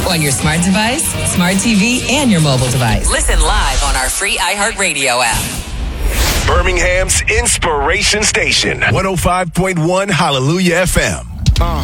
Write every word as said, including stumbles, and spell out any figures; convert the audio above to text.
On your smart device, smart T V, and your mobile device. Listen live on our free iHeartRadio app. Birmingham's Inspiration Station, one oh five point one Hallelujah F M. Uh,